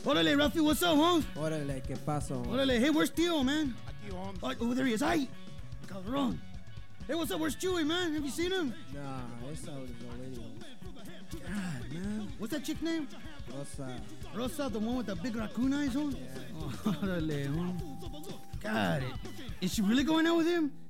Órale, Rafi, what's up, huh? Órale, ¿qué pasó? Órale, hey, where's Theo, man? Aquí, home. Oh, there he is. Ay, cabrón. Hey, what's up? Where's Chewy, man? Have you seen him? Nah, esa is already home. God, man. What's that chick name? Rosa. Rosa, the one with the big raccoon eyes, huh? Yeah. Órale, huh? God, is she really going out with him?